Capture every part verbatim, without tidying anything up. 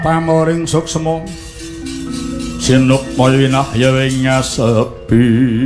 pamoring suksema sinuk mulwinah ya ing sepi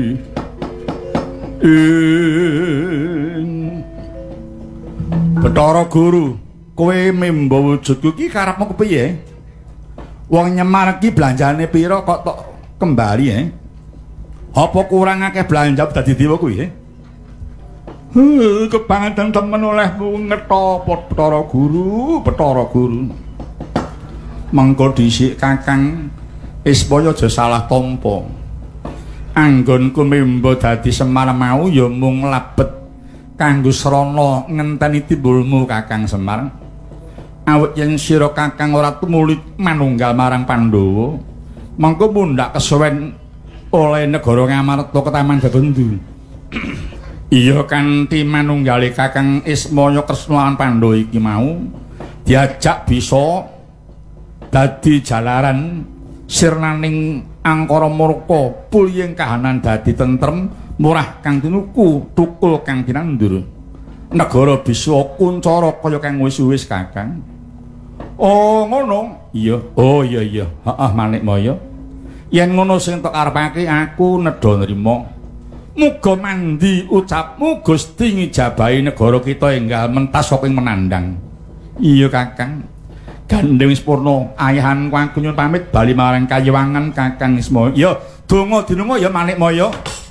ing Bathara Guru kowe mimba wujudku iki karepmu kepiye wong Nyemar iki belanjane pira kok tok kembali eh apa kurang akeh belanja dadi dewa kuwi eh Uh, kebangetan temen olehmu ngetho Bathara Guru, Bathara Guru. Mengko dhisik Kakang Ismaya aja salah tampa. Anggonku mimba dadi Semar mau ya mung labet kanggo srana ngenteni timbulmu Kakang Semar. Awit yen sira Kakang ora tumuli manunggal marang Pandhawa, mengko mundhak kesuwen oleh negara Ngamarta ketaman Gabendu. Iya kanthi manunggali Kakang Ismaya Kresna lan Pandhawa iki mau diajak bisa dadi jalaran sirnaning angkara murka puliyeng kahanan dadi tentrem murah kang tinuku tukul kang tinandur negara bisa kuncara kaya kang wis-wis Kakang. Oh ngono iya oh iya iya heeh Manikmaya yen ngono sing tok arepake aku nedha nrimo. Muga mandi ucapmu Gusti ngijabahi negara kita enggal mentas saking menandang. Iya Kakang. Gandeng Spurna ayahan aku nyuwun pamit bali marang Kayiwangan Kakang Ismaya. Ya donga dinunga ya Manikmaya.